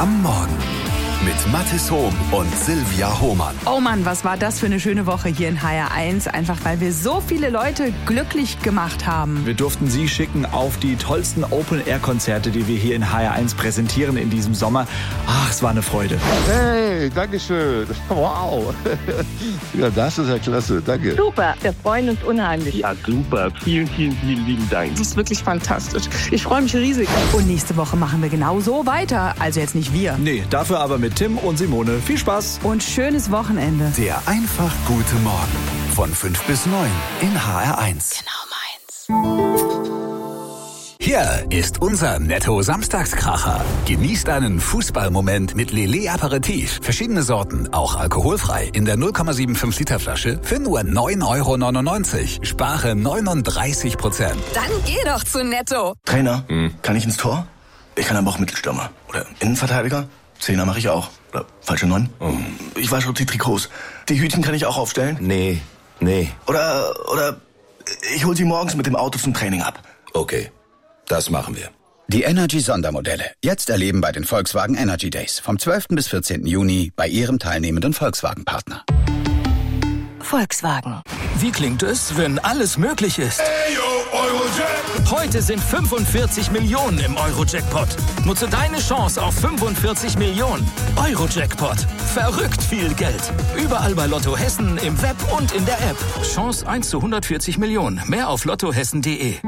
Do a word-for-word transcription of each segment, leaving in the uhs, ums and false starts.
am Morgen mit Mathis Hohm und Silvia Hohmann. Oh Mann, was war das für eine schöne Woche hier in H R eins. Einfach weil wir so viele Leute glücklich gemacht haben. Wir durften Sie schicken auf die tollsten Open-Air-Konzerte, die wir hier in H R eins präsentieren in diesem Sommer. Ach, es war eine Freude. Hey, danke schön. Wow. Ja, das ist ja klasse. Danke. Super, wir freuen uns unheimlich. Ja, super. Vielen, vielen, vielen lieben Dank. Das ist wirklich fantastisch. Ich freue mich riesig. Und nächste Woche machen wir genau so weiter. Also jetzt nicht wir. Nee, dafür aber mit Tim und Simone. Viel Spaß. Und schönes Wochenende. Der einfach gute Morgen. Von fünf bis neun in H R eins. Genau meins. Hier ist unser Netto-Samstagskracher. Genießt einen Fußballmoment mit Lele Aperitif. Verschiedene Sorten, auch alkoholfrei. In der null Komma fünfundsiebzig Liter Flasche für nur neun Euro neunundneunzig. Spare neununddreißig Prozent. Dann geh doch zu Netto. Trainer, hm. kann ich ins Tor? Ich kann aber auch Mittelstürmer. Oder Innenverteidiger? Zehner mache ich auch. Oder falsche Neun? Oh. Ich wasche auch die Trikots. Die Hütchen kann ich auch aufstellen? Nee, nee. Oder, oder ich hol sie morgens mit dem Auto zum Training ab. Okay, das machen wir. Die Energy-Sondermodelle. Jetzt erleben bei den Volkswagen Energy Days. Vom zwölften bis vierzehnten Juni bei Ihrem teilnehmenden Volkswagen-Partner. Volkswagen. Wie klingt es, wenn alles möglich ist? Heute sind fünfundvierzig Millionen im Euro-Jackpot. Nutze deine Chance auf fünfundvierzig Millionen. Euro-Jackpot. Verrückt viel Geld. Überall bei Lotto Hessen, im Web und in der App. Chance eins zu hundertvierzig Millionen. Mehr auf lottohessen punkt de.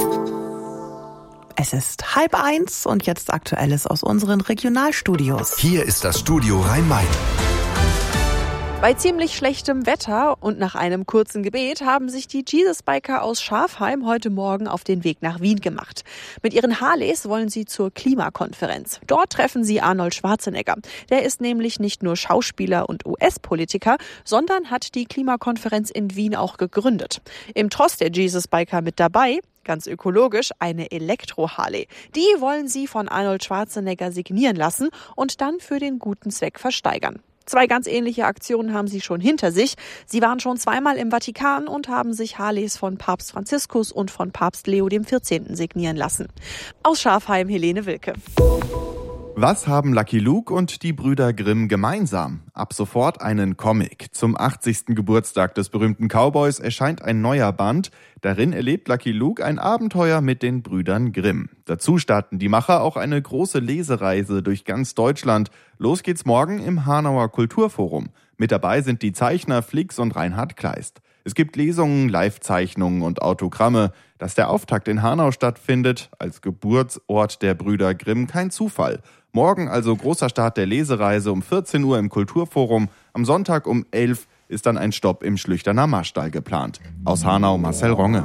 Es ist halb eins und jetzt Aktuelles aus unseren Regionalstudios. Hier ist das Studio Rhein-Main. Bei ziemlich schlechtem Wetter und nach einem kurzen Gebet haben sich die Jesus-Biker aus Schafheim heute Morgen auf den Weg nach Wien gemacht. Mit ihren Harleys wollen sie zur Klimakonferenz. Dort treffen sie Arnold Schwarzenegger. Der ist nämlich nicht nur Schauspieler und U S-Politiker, sondern hat die Klimakonferenz in Wien auch gegründet. Im Tross der Jesus-Biker mit dabei, ganz ökologisch, eine Elektro-Harley. Die wollen sie von Arnold Schwarzenegger signieren lassen und dann für den guten Zweck versteigern. Zwei ganz ähnliche Aktionen haben sie schon hinter sich. Sie waren schon zweimal im Vatikan und haben sich Harleys von Papst Franziskus und von Papst Leo der vierzehnte signieren lassen. Aus Schafheim, Helene Wilke. Was haben Lucky Luke und die Brüder Grimm gemeinsam? Ab sofort einen Comic. Zum achtzigsten Geburtstag des berühmten Cowboys erscheint ein neuer Band. Darin erlebt Lucky Luke ein Abenteuer mit den Brüdern Grimm. Dazu starten die Macher auch eine große Lesereise durch ganz Deutschland. Los geht's morgen im Hanauer Kulturforum. Mit dabei sind die Zeichner Flix und Reinhard Kleist. Es gibt Lesungen, Live-Zeichnungen und Autogramme. Dass der Auftakt in Hanau stattfindet, als Geburtsort der Brüder Grimm, kein Zufall. Morgen also großer Start der Lesereise um vierzehn Uhr im Kulturforum. Am Sonntag um elf ist dann ein Stopp im Schlüchterner Marstall geplant. Aus Hanau Marcel Ronge.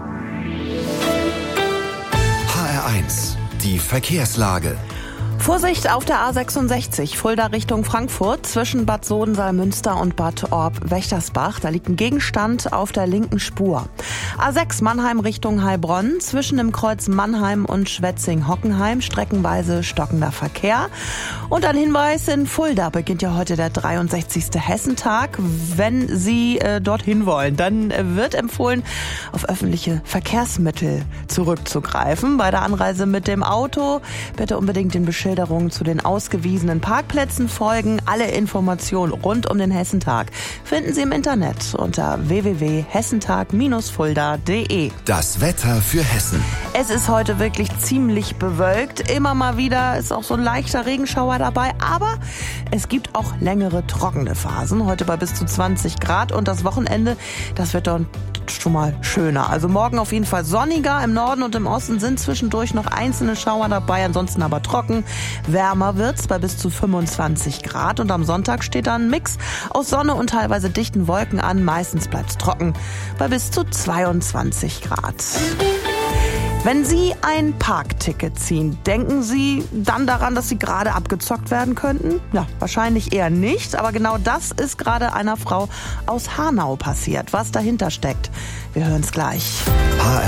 H R eins, die Verkehrslage. Vorsicht auf der A sechsundsechzig, Fulda Richtung Frankfurt, zwischen Bad Sohn-Salmünster und Bad Orb-Wächtersbach. Da liegt ein Gegenstand auf der linken Spur. A sechs Mannheim Richtung Heilbronn, zwischen dem Kreuz Mannheim und Schwetzing-Hockenheim, streckenweise stockender Verkehr. Und ein Hinweis, in Fulda beginnt ja heute der dreiundsechzigste Hessentag. Wenn Sie äh, dorthin wollen, dann äh, wird empfohlen, auf öffentliche Verkehrsmittel zurückzugreifen. Bei der Anreise mit dem Auto bitte unbedingt den Beschilderungen zu den ausgewiesenen Parkplätzen folgen. Alle Informationen rund um den Hessentag finden Sie im Internet unter w w w punkt hessentag Bindestrich fulda punkt de. Das Wetter für Hessen. Es ist heute wirklich ziemlich bewölkt. Immer mal wieder ist auch so ein leichter Regenschauer dabei, aber es gibt auch längere trockene Phasen. Heute bei bis zu zwanzig Grad und das Wochenende, das wird dann schon mal schöner. Also morgen auf jeden Fall sonniger. Im Norden und im Osten sind zwischendurch noch einzelne Schauer dabei, ansonsten aber trocken. Wärmer wird's bei bis zu fünfundzwanzig Grad und am Sonntag steht dann ein Mix aus Sonne und teilweise dichten Wolken an. Meistens bleibt's trocken bei bis zu zweiundzwanzig Grad. Wenn Sie ein Parkticket ziehen, denken Sie dann daran, dass Sie gerade abgezockt werden könnten? Ja, wahrscheinlich eher nicht, aber genau das ist gerade einer Frau aus Hanau passiert. Was dahinter steckt, wir hören's gleich.